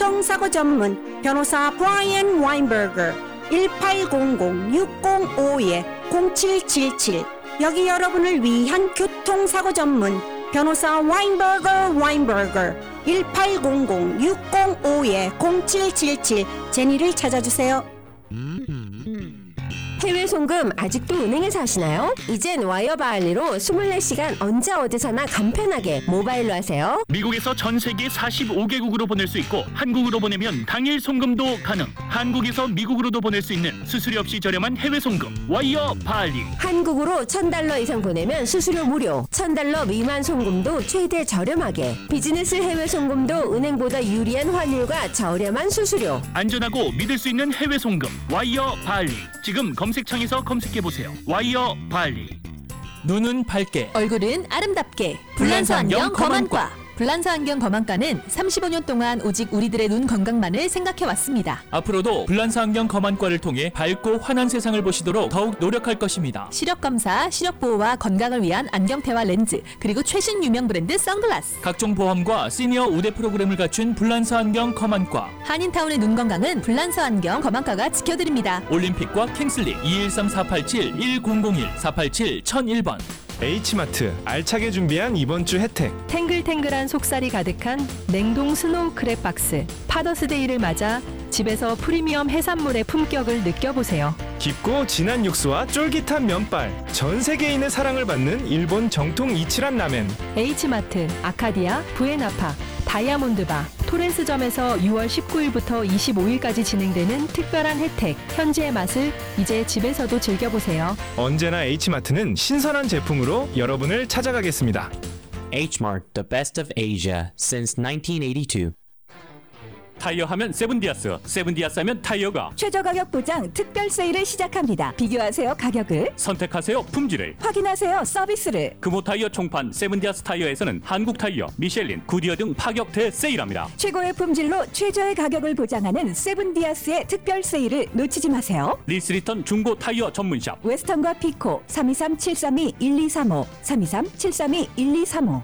교통사고 전문 변호사 브라이언 와인버거 1800-605-0777 여기 여러분을 위한 교통사고 전문 변호사 와인버거 1800-605-0777 제니를 찾아주세요. 해외 송금 아직도 은행에서 하시나요? 이젠 와이어 바할리로 24시간 언제 어디서나 간편하게 모바일로 하세요. 미국에서 전 세계 45개국으로 보낼 수 있고 한국으로 보내면 당일 송금도 가능. 한국에서 미국으로도 보낼 수 있는 수수료 없이 저렴한 해외 송금 와이어 바할리. 한국으로 $1,000 이상 보내면 수수료 무료, $1,000 미만 송금도 최대 저렴하게, 비즈니스 해외 송금도 은행보다 유리한 환율과 저렴한 수수료. 안전하고 믿을 수 있는 해외 송금 와이어 바할리. 지금 검색창에서 검색해보세요. 와이어 바할리. 눈은 밝게, 얼굴은 아름답게. 불란서 안경 검안과. 불란서 안경 검안과는 35년 동안 오직 우리들의 눈 건강만을 생각해왔습니다. 앞으로도 불란서 안경 검안과를 통해 밝고 환한 세상을 보시도록 더욱 노력할 것입니다. 시력검사, 시력보호와 건강을 위한 안경테와 렌즈, 그리고 최신 유명 브랜드 선글라스, 각종 보험과 시니어 우대 프로그램을 갖춘 불란서 안경 검안과. 한인타운의 눈 건강은 불란서 안경 검안과가 지켜드립니다. 올림픽과 킹슬리 213-487-1001 H마트 알차게 준비한 이번 주 혜택. 탱글탱글한 속살이 가득한 냉동 스노우 크랩 박스. 파더스데이를 맞아 집에서 프리미엄 해산물의 품격을 느껴보세요. 깊고 진한 육수와 쫄깃한 면발. 전 세계인의 사랑을 받는 일본 정통 이치란 라멘. H마트, 아카디아, 부에나파, 다이아몬드바, 토렌스점에서 6월 19일부터 25일까지 진행되는 특별한 혜택. 현지의 맛을 이제 집에서도 즐겨보세요. 언제나 H마트는 신선한 제품으로 여러분을 찾아가겠습니다. H-Mart, the best of Asia since 1982. 타이어 하면 세븐디아스, 세븐디아스 하면 타이어가. 최저 가격 보장 특별 세일을 시작합니다. 비교하세요 가격을, 선택하세요 품질을, 확인하세요 서비스를. 금호 타이어 총판 세븐디아스 타이어에서는 한국 타이어, 미셸린, 구디어 등 파격 대세일합니다. 최고의 품질로 최저의 가격을 보장하는 세븐디아스의 특별 세일을 놓치지 마세요. 리스리턴 중고 타이어 전문샵 웨스턴과 피코 323-732-1235 323-732-1235.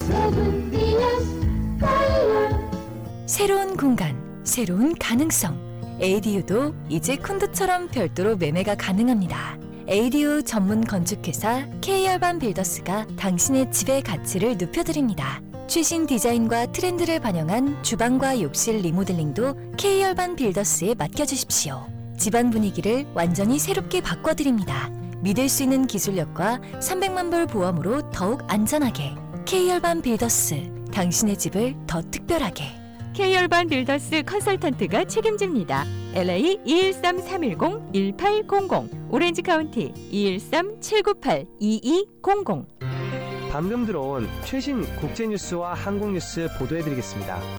새로운 공간, 새로운 가능성. 에이디유도 이제 쿤드처럼 별도로 매매가 가능합니다. 에이디유 전문 건축회사 K열반 빌더스가 당신의 집의 가치를 높여드립니다. 최신 디자인과 트렌드를 반영한 주방과 욕실 리모델링도 K열반 빌더스에 맡겨주십시오. 집안 분위기를 완전히 새롭게 바꿔드립니다. 믿을 수 있는 기술력과 300만 불 보험으로 더욱 안전하게. K열반 빌더스, 당신의 집을 더 특별하게. K열반 빌더스 컨설턴트가 책임집니다. LA 213-310-1800, 오렌지 카운티 213-798-2200. 방금 들어온 최신 국제뉴스와 한국뉴스 보도해드리겠습니다.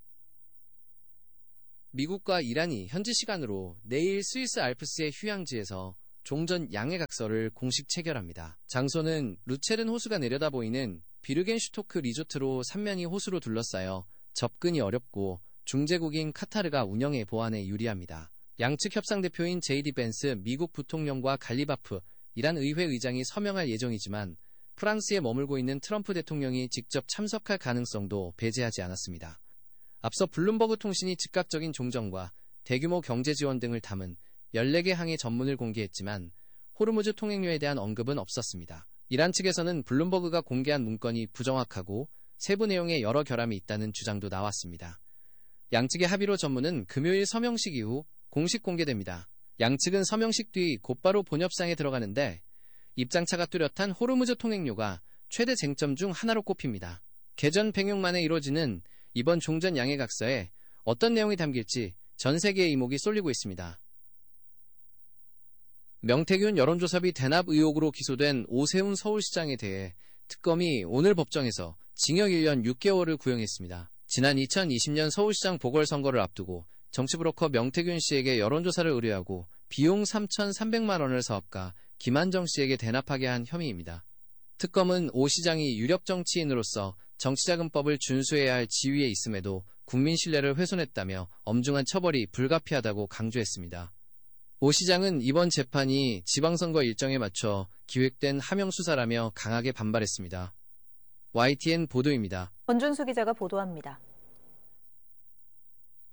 미국과 이란이 현지 시간으로 내일 스위스 알프스의 휴양지에서 종전 양해각서를 공식 체결합니다. 장소는 루체른 호수가 내려다 보이는 비르겐슈토크 리조트로 삼면이 호수로 둘러싸여 접근이 어렵고 중재국인 카타르가 운영에 보안에 유리합니다. 양측 협상 대표인 제이디 벤스 미국 부통령과 갈리바프 이란 의회 의장이 서명할 예정이지만 프랑스에 머물고 있는 트럼프 대통령이 직접 참석할 가능성도 배제하지 않았습니다. 앞서 블룸버그 통신이 즉각적인 종전과 대규모 경제 지원 등을 담은 14개 항의 전문을 공개했지만 호르무즈 통행료에 대한 언급은 없었습니다. 이란 측에서는 블룸버그가 공개한 문건이 부정확하고 세부 내용에 여러 결함이 있다는 주장도 나왔습니다. 양측의 합의로 전문은 금요일 서명식 이후 공식 공개됩니다. 양측은 서명식 뒤 곧바로 본협상에 들어가는데 입장차가 뚜렷한 호르무즈 통행료가 최대 쟁점 중 하나로 꼽힙니다. 개전 100년 만에 이루어지는 이번 종전 양해각서에 어떤 내용이 담길지 전 세계의 이목이 쏠리고 있습니다. 명태균 여론조사비 대납 의혹으로 기소된 오세훈 서울시장에 대해 특검이 오늘 법정에서 징역 1년 6개월을 구형했습니다. 지난 2020년 서울시장 보궐선거를 앞두고 정치브로커 명태균 씨에게 여론조사를 의뢰하고 비용 3,300만 원을 사업가 김한정 씨에게 대납하게 한 혐의입니다. 특검은 오 시장이 유력 정치인으로서 정치자금법을 준수해야 할 지위에 있음에도 국민 신뢰를 훼손했다며 엄중한 처벌이 불가피하다고 강조했습니다. 오 시장은 이번 재판이 지방선거 일정에 맞춰 기획된 하명 수사라며 강하게 반발했습니다. YTN 보도입니다. 권준수 기자가 보도합니다.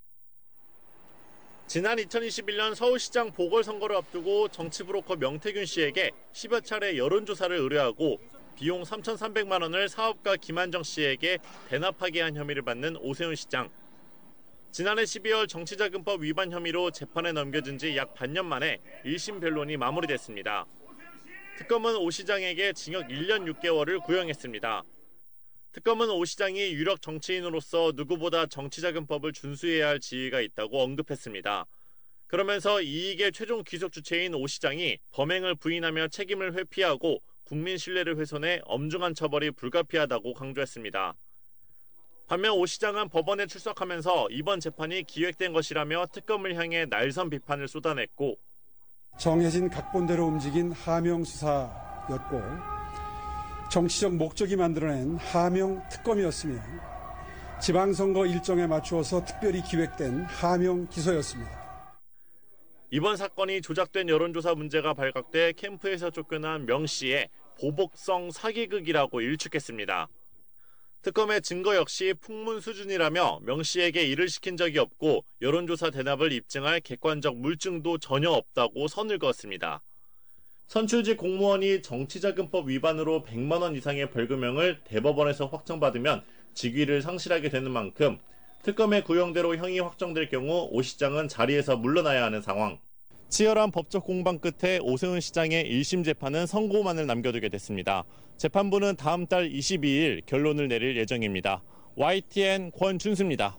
지난 2021년 서울시장 보궐선거를 앞두고 정치브로커 명태균 씨에게 10여 차례 여론조사를 의뢰하고 비용 3,300만 원을 사업가 김한정 씨에게 대납하게 한 혐의를 받는 오세훈 시장. 지난해 12월 정치자금법 위반 혐의로 재판에 넘겨진 지 약 반년 만에 1심 변론이 마무리됐습니다. 특검은 오 시장에게 징역 1년 6개월을 구형했습니다. 특검은 오 시장이 유력 정치인으로서 누구보다 정치자금법을 준수해야 할 지위가 있다고 언급했습니다. 그러면서 이익의 최종 귀속 주체인 오 시장이 범행을 부인하며 책임을 회피하고 국민 신뢰를 훼손해 엄중한 처벌이 불가피하다고 강조했습니다. 반면 오 시장은 법원에 출석하면서 이번 재판이 기획된 것이라며 특검을 향해 날선 비판을 쏟아냈고, 정해진 각본대로 움직인 하명 수사였고 정치적 목적이 만들어낸 하명 특검이었으며 지방선거 일정에 맞추어서 특별히 기획된 하명 기소였습니다. 이번 사건이 조작된 여론조사 문제가 발각돼 캠프에서 쫓겨난 명 씨의 보복성 사기극이라고 일축했습니다. 특검의 증거 역시 풍문 수준이라며 명 씨에게 일을 시킨 적이 없고 여론조사 대납을 입증할 객관적 물증도 전혀 없다고 선을 그었습니다. 선출직 공무원이 정치자금법 위반으로 100만 원 이상의 벌금형을 대법원에서 확정받으면 직위를 상실하게 되는 만큼 특검의 구형대로 형이 확정될 경우 오 시장은 자리에서 물러나야 하는 상황. 치열한 법적 공방 끝에 오세훈 시장의 1심 재판은 선고만을 남겨두게 됐습니다. 재판부는 다음 달 22일 결론을 내릴 예정입니다. YTN 권준수입니다.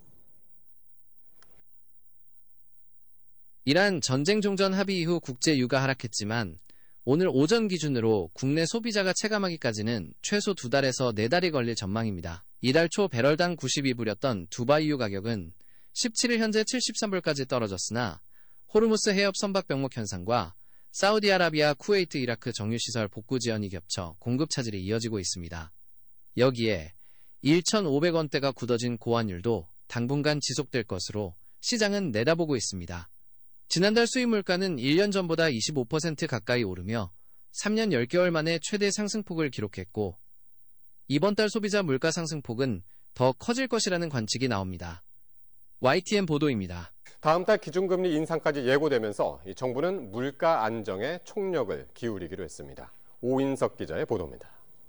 이란 전쟁 종전 합의 이후 국제 유가 하락했지만 오늘 오전 기준으로 국내 소비자가 체감하기까지는 최소 2달에서 4달이 걸릴 전망입니다. 이달 초 배럴당 92불이었던 두바이유 가격은 17일 현재 73불까지 떨어졌으나 호르무스 해협 선박 병목 현상과 사우디아라비아, 쿠웨이트, 이라크 정유시설 복구 지연이 겹쳐 공급 차질이 이어지고 있습니다. 여기에 1,500원대가 굳어진 고환율도 당분간 지속될 것으로 시장은 내다보고 있습니다. 지난달 수입 물가는 1년 전보다 25% 가까이 오르며 3년 10개월 만에 최대 상승폭을 기록했고 이번 달 소비자 물가 상승폭은 더 커질 것이라는 관측이 나옵니다. YTN 보도입니다. 다음 달 기준금리 인상까지 예고되면서 정부는 물가 안정에 총력을 기울이기로 했습니다. 오인석 기자의 보도입니다.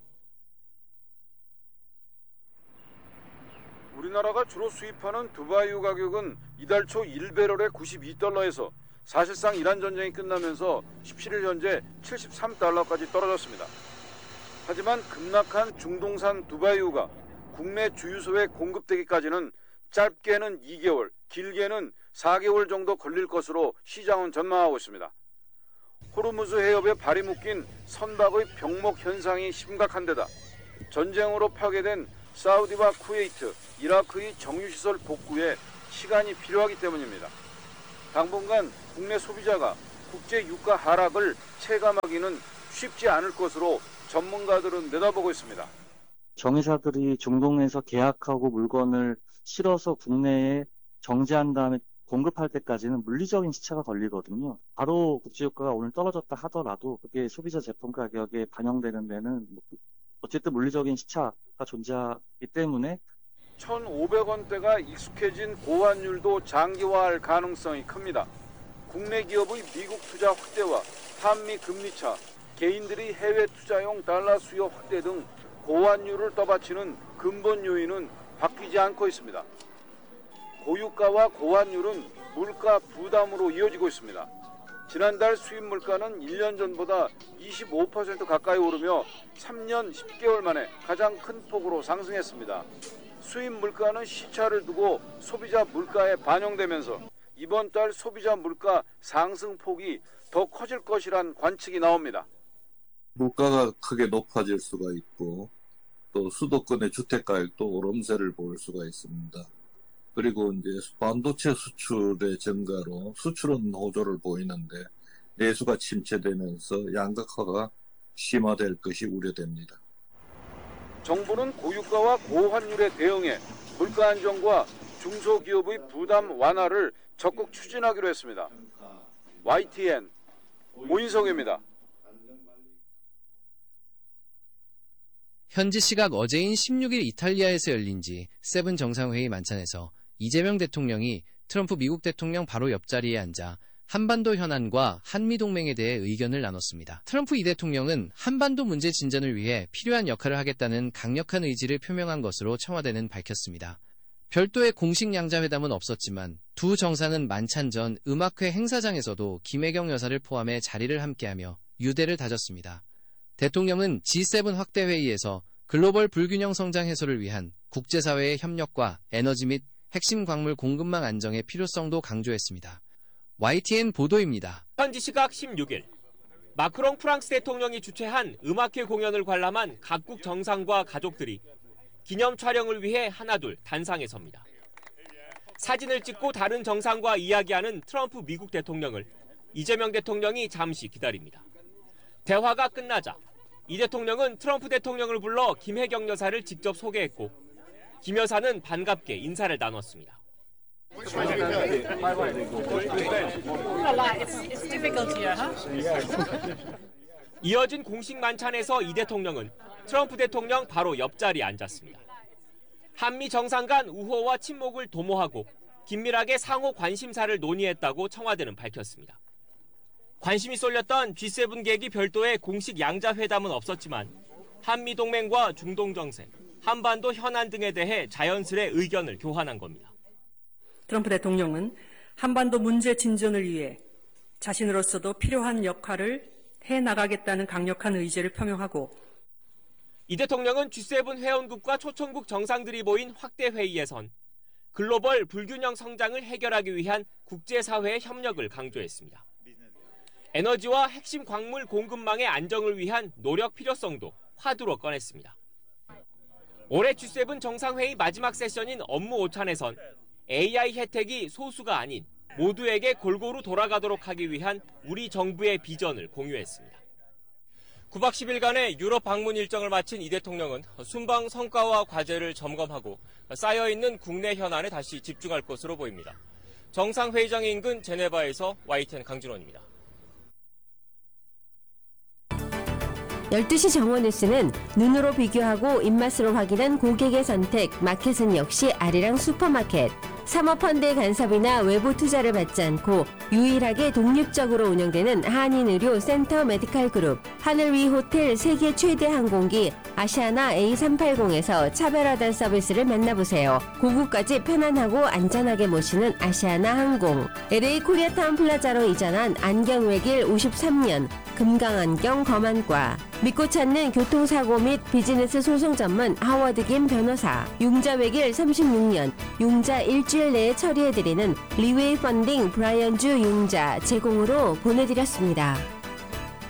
우리나라가 주로 수입하는 두바이유 가격은 이달 초 1배럴에 92달러에서 사실상 이란 전쟁이 끝나면서 17일 현재 73달러까지 떨어졌습니다. 하지만 급락한 중동산 두바이유가 국내 주유소에 공급되기까지는 짧게는 2개월, 길게는 4개월 정도 걸릴 것으로 시장은 전망하고 있습니다. 호르무즈 해협에 발이 묶인 선박의 병목 현상이 심각한 데다 전쟁으로 파괴된 사우디와 쿠웨이트, 이라크의 정유시설 복구에 시간이 필요하기 때문입니다. 당분간 국내 소비자가 국제 유가 하락을 체감하기는 쉽지 않을 것으로 전문가들은 내다보고 있습니다. 정유사들이 중동에서 계약하고 물건을 실어서 국내에 정제한 다음에 공급할 때까지는 물리적인 시차가 걸리거든요. 바로 국제유가가 오늘 떨어졌다 하더라도 그게 소비자 제품 가격에 반영되는 데는 어쨌든 물리적인 시차가 존재하기 때문에 1,500원대가 익숙해진 고환율도 장기화할 가능성이 큽니다. 국내 기업의 미국 투자 확대와 한미 금리차, 개인들이 해외 투자용 달러 수요 확대 등 고환율을 떠받치는 근본 요인은 바뀌지 않고 있습니다. 고유가와 고환율은 물가 부담으로 이어지고 있습니다. 지난달 수입 물가는 1년 전보다 25% 가까이 오르며 3년 10개월 만에 가장 큰 폭으로 상승했습니다. 수입 물가는 시차를 두고 소비자 물가에 반영되면서 이번 달 소비자 물가 상승폭이 더 커질 것이란 관측이 나옵니다. 물가가 크게 높아질 수가 있고 또 수도권의 주택가격도 오름세를 볼 수가 있습니다. 그리고 이제 반도체 수출의 증가로 수출은 호조를 보이는데 내수가 침체되면서 양극화가 심화될 것이 우려됩니다. 정부는 고유가와 고환율에 대응해 물가 안정과 중소기업의 부담 완화를 적극 추진하기로 했습니다. YTN 오인석입니다. 현지 시각 어제인 16일 이탈리아에서 열린 G7 정상회의 만찬에서 이재명 대통령이 트럼프 미국 대통령 바로 옆자리에 앉아 한반도 현안과 한미동맹에 대해 의견을 나눴습니다. 트럼프 이 대통령은 한반도 문제 진전을 위해 필요한 역할을 하겠다는 강력한 의지를 표명한 것으로 청와대는 밝혔습니다. 별도의 공식 양자회담은 없었지만 두 정상은 만찬 전 음악회 행사장에서도 김혜경 여사를 포함해 자리를 함께하며 유대를 다졌습니다. 대통령은 G7 확대회의에서 글로벌 불균형 성장 해소를 위한 국제사회의 협력과 에너지 및 핵심 광물 공급망 안정의 필요성도 강조했습니다. YTN 보도입니다. 현지 시각 16일 마크롱 프랑스 대통령이 주최한 음악회 공연을 관람한 각국 정상과 가족들이 기념 촬영을 위해 하나둘 단상에 섭니다. 사진을 찍고 다른 정상과 이야기하는 트럼프 미국 대통령을 이재명 대통령이 잠시 기다립니다. 대화가 끝나자 이 대통령은 트럼프 대통령을 불러 김혜경 여사를 직접 소개했고 김 여사는 반갑게 인사를 나눴습니다. 이어진 공식 만찬에서 이 대통령은 트럼프 대통령 바로 옆자리에 앉았습니다. 한미 정상 간 우호와 친목을 도모하고 긴밀하게 상호 관심사를 논의했다고 청와대는 밝혔습니다. 관심이 쏠렸던 G7 계기 별도의 공식 양자회담은 없었지만 한미 동맹과 중동 정세, 한반도 현안 등에 대해 자연스레 의견을 교환한 겁니다. 트럼프 대통령은 한반도 문제 진전을 위해 자신으로서도 필요한 역할을 해나가겠다는 강력한 의지를 표명하고 이 대통령은 G7 회원국과 초청국 정상들이 모인 확대 회의에선 글로벌 불균형 성장을 해결하기 위한 국제사회의 협력을 강조했습니다. 에너지와 핵심 광물 공급망의 안정을 위한 노력 필요성도 화두로 꺼냈습니다. 올해 G7 정상회의 마지막 세션인 업무 오찬에선 AI 혜택이 소수가 아닌 모두에게 골고루 돌아가도록 하기 위한 우리 정부의 비전을 공유했습니다. 9박 10일간의 유럽 방문 일정을 마친 이 대통령은 순방 성과와 과제를 점검하고 쌓여있는 국내 현안에 다시 집중할 것으로 보입니다. 정상회의장에 인근 제네바에서 YTN 강진원입니다. 12시 정원 뉴스는 눈으로 비교하고 입맛으로 확인한 고객의 선택, 마켓은 역시 아리랑 슈퍼마켓. 사모펀드의 간섭이나 외부 투자를 받지 않고 유일하게 독립적으로 운영되는 한인의료 센터 메디칼 그룹, 하늘 위 호텔 세계 최대 항공기 아시아나 A380에서 차별화된 서비스를 만나보세요. 고국까지 편안하고 안전하게 모시는 아시아나 항공, LA 코리아타운 플라자로 이전한 안경외길 53년, 금강안경 검안과, 믿고 찾는 교통사고 및 비즈니스 소송 전문 하워드 김 변호사, 융자외길 36년, 융자 일주일 내에 처리해드리는 리웨이 펀딩 브라이언주 융자 제공으로 보내드렸습니다.